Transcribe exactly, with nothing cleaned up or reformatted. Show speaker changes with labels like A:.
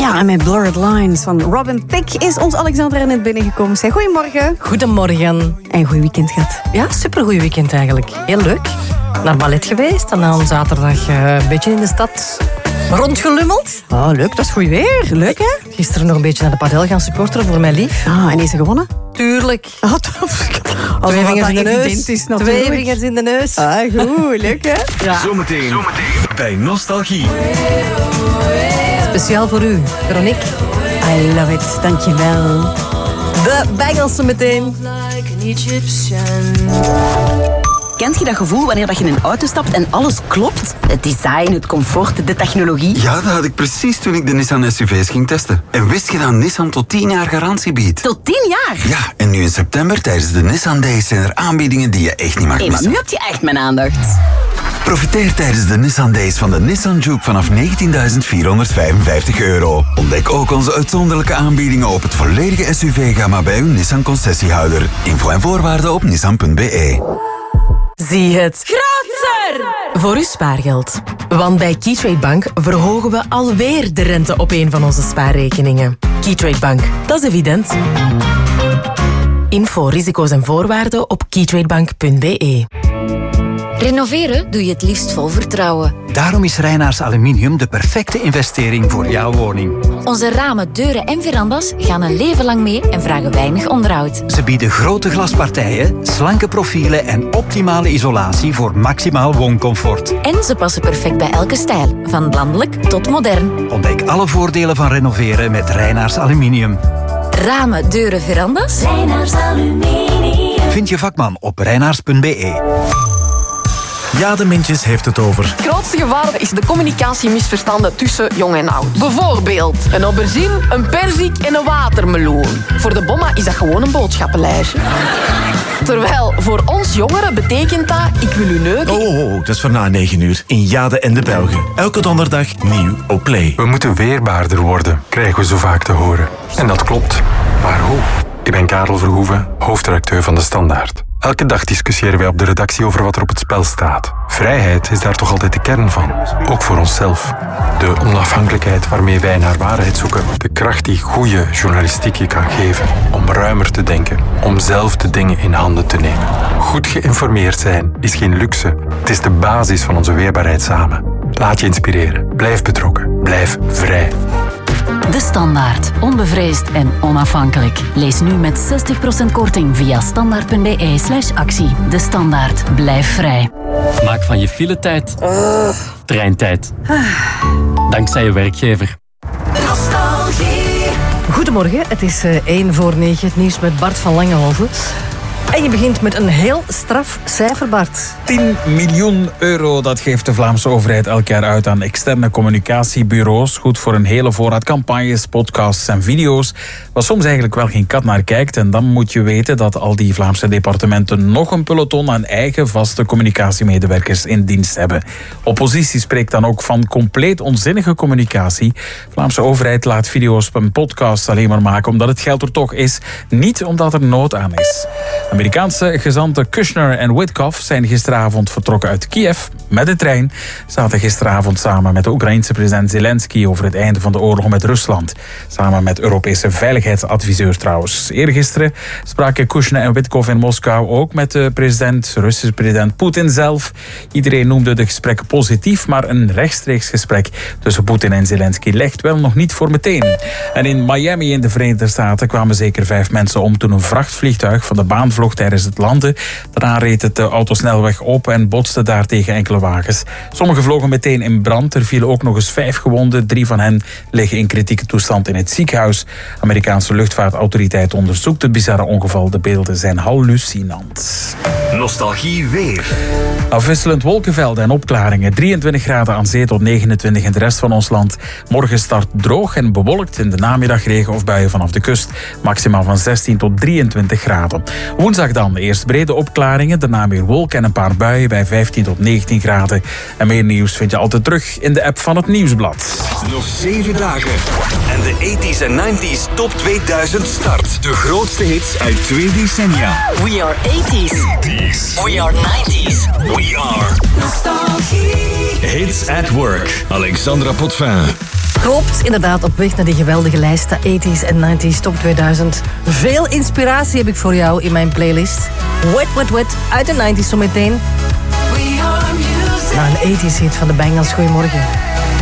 A: Ja, en met Blurred Lines van Robin Thicke is ons Alexandra net binnengekomen. Zeg, goedemorgen.
B: Goedemorgen.
A: En goed weekend gehad.
B: Ja, supergoeie weekend eigenlijk. Heel leuk. Naar ballet geweest en dan zaterdag uh, een beetje in de stad rondgelummeld.
A: Oh, leuk. Dat is goed weer. Leuk, hè?
B: Gisteren nog een beetje naar de padel gaan supporteren voor mijn lief.
A: Ah, en is ze gewonnen?
B: Tuurlijk.
A: Oh,
B: Twee vingers in de neus.
A: Is,
B: Twee vingers in de neus.
A: Ah, goed. Leuk, hè?
C: Ja. Zometeen, Zometeen bij Nostalgie.
B: Speciaal voor u, Veronique.
A: I love it. Dankjewel.
B: De bangles meteen.
D: Kent je dat gevoel wanneer je in een auto stapt en alles klopt? Het design, het comfort, de technologie.
E: Ja, dat had ik precies toen ik de Nissan S U V's ging testen. En wist je dat Nissan tot tien jaar garantie biedt?
D: Tot tien jaar?
E: Ja, en nu in september tijdens de Nissan Days zijn er aanbiedingen die je echt niet mag
D: hey,
E: missen.
D: maar nu heb je echt mijn aandacht.
E: Profiteer tijdens de Nissan Days van de Nissan Juke vanaf negentienduizend vierhonderdvijfenvijftig euro. Ontdek ook onze uitzonderlijke aanbiedingen op het volledige S U V-gamma bij uw Nissan-concessiehouder. Info en voorwaarden op nissan punt b e.
B: Zie het grootser voor uw spaargeld. Want bij Keytrade Bank verhogen we alweer de rente op een van onze spaarrekeningen. Keytrade Bank, dat is evident. Info, risico's en voorwaarden op keytradebank punt b e.
F: Renoveren doe je het liefst vol vertrouwen.
G: Daarom is Reinaars Aluminium de perfecte investering voor jouw woning.
F: Onze ramen, deuren en verandas gaan een leven lang mee en vragen weinig onderhoud.
G: Ze bieden grote glaspartijen, slanke profielen en optimale isolatie voor maximaal wooncomfort.
F: En ze passen perfect bij elke stijl, van landelijk tot modern.
G: Ontdek alle voordelen van renoveren met Reinaars Aluminium.
F: Ramen, deuren, verandas?
H: Reinaars Aluminium.
G: Vind je vakman op reinaars punt b e.
I: Ja, de Mintjes heeft het over.
J: Het grootste gevaar is de communicatiemisverstanden tussen jong en oud. Bijvoorbeeld een aubergine, een perzik en een watermeloen. Voor de bomma is dat gewoon een boodschappenlijstje. Terwijl voor ons jongeren betekent dat ik wil u neuken.
I: Oh, oh, oh, dat is voor na negen uur in Jade en de Belgen. Elke donderdag nieuw op Play.
K: We moeten weerbaarder worden, krijgen we zo vaak te horen. En dat klopt. Maar hoe? Ik ben Karel Verhoeven, hoofdredacteur van De Standaard. Elke dag discussiëren wij op de redactie over wat er op het spel staat. Vrijheid is daar toch altijd de kern van. Ook voor onszelf. De onafhankelijkheid waarmee wij naar waarheid zoeken. De kracht die goede journalistiek je kan geven. Om ruimer te denken. Om zelf de dingen in handen te nemen. Goed geïnformeerd zijn is geen luxe. Het is de basis van onze weerbaarheid samen. Laat je inspireren. Blijf betrokken. Blijf vrij.
L: De Standaard. Onbevreesd en onafhankelijk. Lees nu met zestig procent korting via standaard punt b e slash actie. De Standaard. Blijf vrij.
M: Maak van je filetijd uh. treintijd. Dankzij je werkgever.
B: Nostalgie. Goedemorgen, het is uh, één voor negen. Het nieuws met Bart van Langenhoven. En je begint met een heel straf cijfer, Bart.
N: tien miljoen euro, dat geeft de Vlaamse overheid elk jaar uit aan externe communicatiebureaus. Goed voor een hele voorraad campagnes, podcasts en video's. Waar soms eigenlijk wel geen kat naar kijkt. En dan moet je weten dat al die Vlaamse departementen nog een peloton aan eigen vaste communicatiemedewerkers in dienst hebben. Oppositie spreekt dan ook van compleet onzinnige communicatie. De Vlaamse overheid laat video's en podcasts alleen maar maken omdat het geld er toch is. Niet omdat er nood aan is. Amerikaanse gezanten Kushner en Witkoff zijn gisteravond vertrokken uit Kiev met de trein. Zaten gisteravond samen met de Oekraïense president Zelensky over het einde van de oorlog met Rusland. Samen met Europese veiligheidsadviseur trouwens. Eergisteren spraken Kushner en Witkoff in Moskou ook met de president, Russische president Poetin zelf. Iedereen noemde de gesprekken positief, maar een rechtstreeks gesprek tussen Poetin en Zelensky ligt wel nog niet voor meteen. En in Miami in de Verenigde Staten kwamen zeker vijf mensen om toen een vrachtvliegtuig van de baan vloog tijdens het landen. Daarna reed het de autosnelweg op en botste daar tegen enkele wagens. Sommigen vlogen meteen in brand. Er vielen ook nog eens vijf gewonden. Drie van hen liggen in kritieke toestand in het ziekenhuis. Amerikaanse luchtvaartautoriteit onderzoekt het bizarre ongeval. De beelden zijn hallucinant.
C: Nostalgie weer.
N: Afwisselend wolkenvelden en opklaringen. drieëntwintig graden aan zee tot negenentwintig in de rest van ons land. Morgen start droog en bewolkt. In de namiddag regen of buien vanaf de kust. Maximaal van zestien tot drieëntwintig graden. Woensdag dan eerst brede opklaringen. Daarna meer wolken en een paar buien bij vijftien tot negentien graden. En meer nieuws vind je altijd terug in de app van het Nieuwsblad.
C: Nog zeven dagen. En de tachtiger en negentiger top tweeduizend start. De grootste hits uit twee decennia.
L: We are eighties. We are nineties.
C: We are
L: Nostalgie.
C: Hits at Work. Alexandra Potvin.
O: Klopt, inderdaad, op weg naar die geweldige lijst, de tachtiger en negentiger Top tweeduizend. Veel inspiratie heb ik voor jou in mijn playlist. Wet, Wet, Wet uit de negentig's zometeen. Nou, een tachtiger hit van de Bangles. Goedemorgen.